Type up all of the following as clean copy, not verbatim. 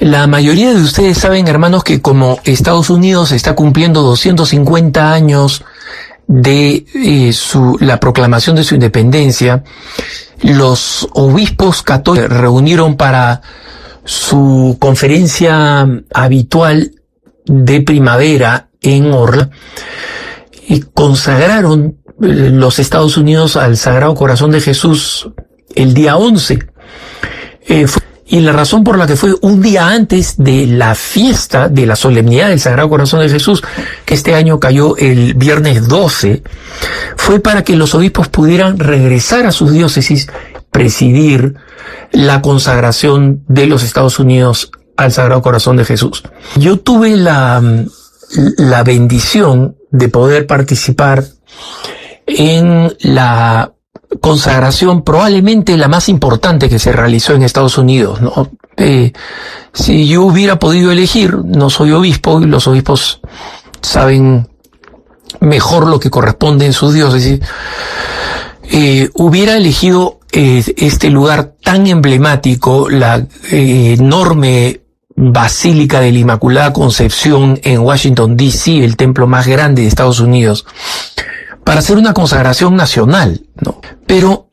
La mayoría de ustedes saben, hermanos, que como Estados Unidos está cumpliendo 250 años de la proclamación de su independencia, los obispos católicos se reunieron para su conferencia habitual de primavera en Orlando y consagraron los Estados Unidos al Sagrado Corazón de Jesús el día 11. Y la razón por la que fue un día antes de la fiesta de la solemnidad del Sagrado Corazón de Jesús, que este año cayó el viernes 12, fue para que los obispos pudieran regresar a sus diócesis, presidir la consagración de los Estados Unidos al Sagrado Corazón de Jesús. Yo tuve la bendición de poder participar en la consagración probablemente la más importante que se realizó en Estados Unidos, ¿no? Si yo hubiera podido elegir, no soy obispo, y los obispos saben mejor lo que corresponde en sus diócesis, hubiera elegido este lugar tan emblemático, la enorme Basílica de la Inmaculada Concepción en Washington, D.C., el templo más grande de Estados Unidos, para hacer una consagración nacional, ¿no? Pero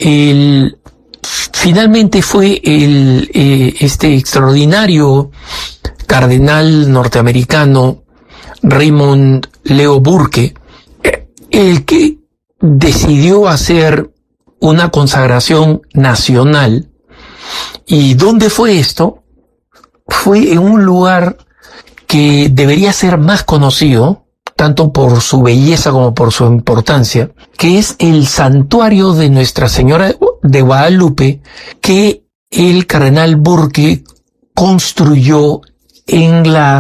finalmente fue este extraordinario cardenal norteamericano Raymond Leo Burke el que decidió hacer una consagración nacional. ¿Y dónde fue esto? Fue en un lugar que debería ser más conocido, tanto por su belleza como por su importancia, que es el santuario de Nuestra Señora de Guadalupe, que el cardenal Burke construyó en la